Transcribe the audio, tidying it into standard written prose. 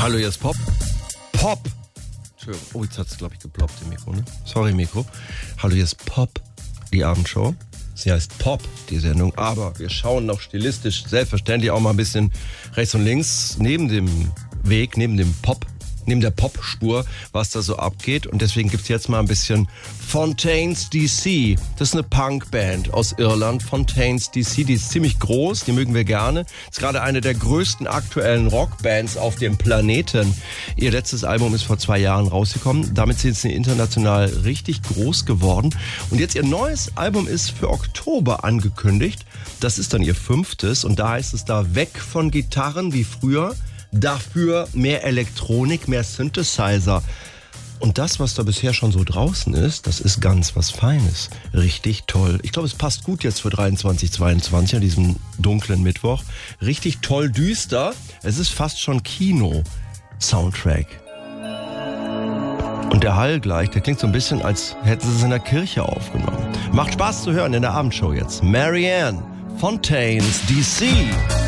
Hallo, hier ist Pop. Pop. Entschuldigung. Oh, jetzt hat es, glaube ich, geploppt im Mikro, ne? Sorry, Mikro. Hallo, hier ist Pop, die Abendshow. Sie heißt Pop, die Sendung. Aber wir schauen noch stilistisch selbstverständlich auch mal ein bisschen rechts und links neben dem Weg, neben dem Pop, neben der Pop-Spur, was da so abgeht. Und deswegen gibt's jetzt mal ein bisschen Fontaines DC. Das ist eine Punkband aus Irland. Fontaines DC, die ist ziemlich groß, die mögen wir gerne. Ist gerade eine der größten aktuellen Rockbands auf dem Planeten. Ihr letztes Album ist vor 2 Jahren rausgekommen. Damit sind sie international richtig groß geworden. Und jetzt ihr neues Album ist für Oktober angekündigt. Das ist dann ihr 5. Und da heißt es da weg von Gitarren wie früher. Dafür mehr Elektronik, mehr Synthesizer. Und das, was da bisher schon so draußen ist, das ist ganz was Feines. Richtig toll. Ich glaube, es passt gut jetzt für 23, 22 an diesem dunklen Mittwoch. Richtig toll düster. Es ist fast schon Kino-Soundtrack. Und der Hall gleich, der klingt so ein bisschen, als hätten sie es in der Kirche aufgenommen. Macht Spaß zu hören in der Abendshow jetzt. Marianne Fontaines DC.